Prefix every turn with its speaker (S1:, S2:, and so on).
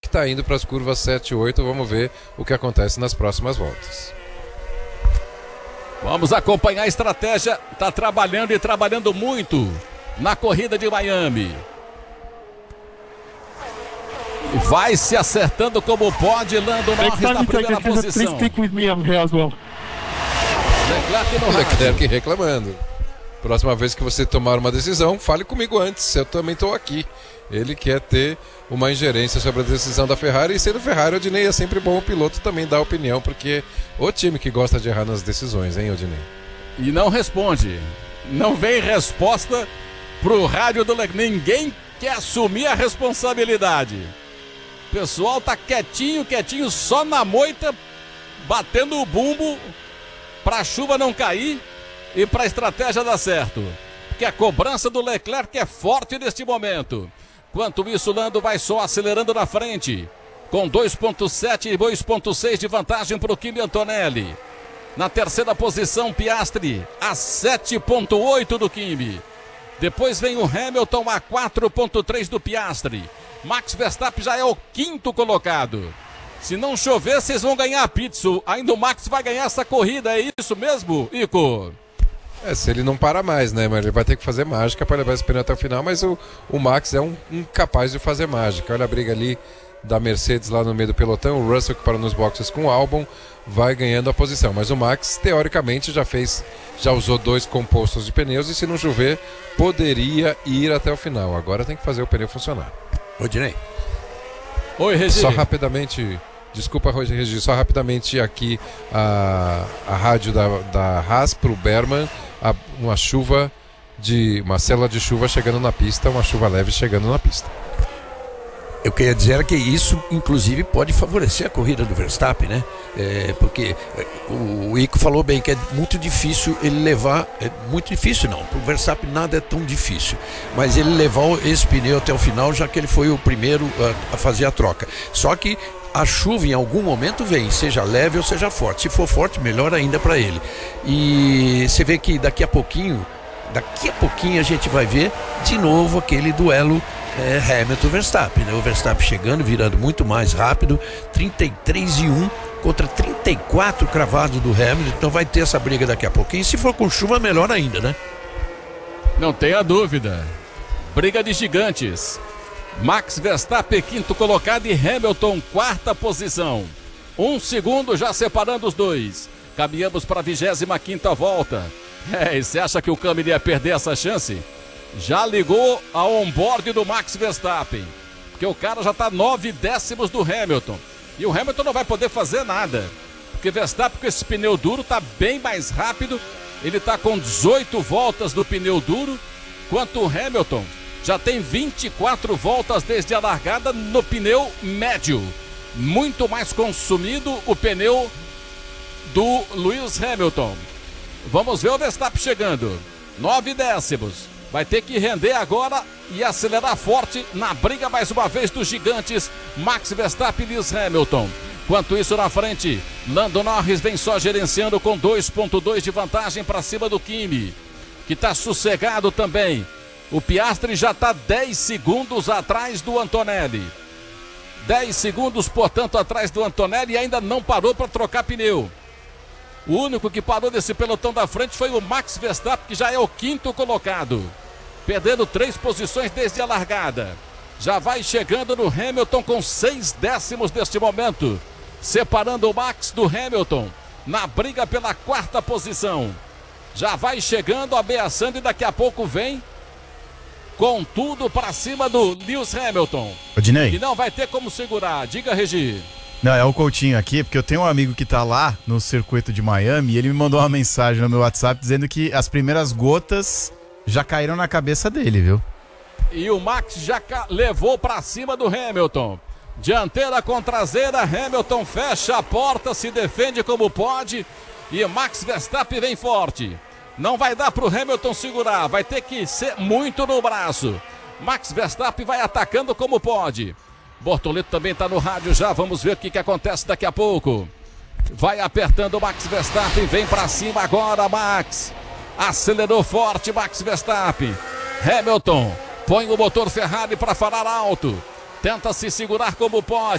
S1: está indo para as curvas 7 e 8. Vamos ver o que acontece nas próximas voltas.
S2: Vamos acompanhar a estratégia. Está trabalhando e trabalhando muito na corrida de Miami. Vai se acertando como pode. Lando Norris na primeira posição.
S1: Leclerc reclamando. Próxima vez que você tomar uma decisão, fale comigo antes, eu também estou aqui. Ele quer ter uma ingerência sobre a decisão da Ferrari, e sendo Ferrari, Odinei, é sempre bom o piloto também dar opinião, porque o time que gosta de errar nas decisões, hein, Odinei?
S2: E não responde. Não vem resposta pro rádio do Leclerc. Ninguém quer assumir a responsabilidade. O pessoal tá quietinho, só na moita, batendo o bumbo para a chuva não cair e para a estratégia dar certo. Porque a cobrança do Leclerc é forte neste momento. Enquanto isso, Lando vai só acelerando na frente, com 2.7 e 2.6 de vantagem para o Kimi Antonelli. Na terceira posição, Piastri, a 7.8 do Kimi. Depois vem o Hamilton a 4.3 do Piastri. Max Verstappen já é o quinto colocado. Se não chover, vocês vão ganhar a pizza. Ainda o Max vai ganhar essa corrida, é isso mesmo, Ico?
S1: Se ele não para mais, né? Mas ele vai ter que fazer mágica para levar esse pneu até o final. Mas o Max é um capaz de fazer mágica. Olha a briga ali da Mercedes lá no meio do pelotão. O Russell, que parou nos boxes com o Albon, vai ganhando a posição. Mas o Max, teoricamente, já usou 2 compostos de pneus. E se não chover, poderia ir até o final. Agora tem que fazer o pneu funcionar.
S3: Odinei.
S2: Oi, Regi.
S1: Só rapidamente... Desculpa, Regi, só rapidamente aqui a rádio da Haas para o Berman, uma célula de chuva chegando na pista, uma chuva leve chegando na pista.
S3: Eu queria dizer que isso, inclusive, pode favorecer a corrida do Verstappen, né? Porque o Ico falou bem que é muito difícil ele levar... É muito difícil não, para o Verstappen nada é tão difícil. Mas ele levar esse pneu até o final, já que ele foi o primeiro a fazer a troca. Só que a chuva em algum momento vem, seja leve ou seja forte. Se for forte, melhor ainda para ele. E você vê que daqui a pouquinho a gente vai ver de novo aquele duelo Hamilton-Verstappen, né? O Verstappen chegando, virando muito mais rápido, 33-1 contra 34 cravado do Hamilton. Então vai ter essa briga daqui a pouquinho. Se for com chuva, melhor ainda, né?
S2: Não tenha dúvida. Briga de gigantes. Max Verstappen, quinto colocado, e Hamilton, quarta posição. 1 segundo já separando os dois. Caminhamos para a 25ª volta. E você acha que o Câmara ia perder essa chance? Já ligou a on-board do Max Verstappen, porque o cara já está 9 décimos do Hamilton. E o Hamilton não vai poder fazer nada, porque Verstappen com esse pneu duro está bem mais rápido. Ele está com 18 voltas do pneu duro, enquanto o Hamilton já tem 24 voltas desde a largada no pneu médio. Muito mais consumido o pneu do Lewis Hamilton. Vamos ver o Verstappen chegando. 9 décimos. Vai ter que render agora e acelerar forte na briga mais uma vez dos gigantes Max Verstappen e Lewis Hamilton. Enquanto isso, na frente, Lando Norris vem só gerenciando com 2.2 de vantagem para cima do Kimi, que está sossegado também. O Piastri já está 10 segundos atrás do Antonelli. 10 segundos, portanto, atrás do Antonelli, e ainda não parou para trocar pneu. O único que parou desse pelotão da frente foi o Max Verstappen, que já é o quinto colocado, perdendo 3 posições desde a largada. Já vai chegando no Hamilton com 6 décimos neste momento, separando o Max do Hamilton na briga pela quarta posição. Já vai chegando, ameaçando, e daqui a pouco vem com tudo para cima do Lewis Hamilton.
S4: Odinei.
S2: E não vai ter como segurar. Diga, Regi.
S4: Não, é o Coutinho aqui, porque eu tenho um amigo que tá lá no circuito de Miami e ele me mandou uma mensagem no meu WhatsApp dizendo que as primeiras gotas já caíram na cabeça dele, viu?
S2: E o Max já levou para cima do Hamilton. Dianteira com traseira, Hamilton fecha a porta, se defende como pode, e Max Verstappen vem forte. Não vai dar para o Hamilton segurar, vai ter que ser muito no braço. Max Verstappen vai atacando como pode. Bortoleto também está no rádio já, vamos ver o que acontece daqui a pouco. Vai apertando o Max Verstappen, vem para cima agora, Max. Acelerou forte Max Verstappen. Hamilton põe o motor Ferrari para falar alto. Tenta se segurar como pode.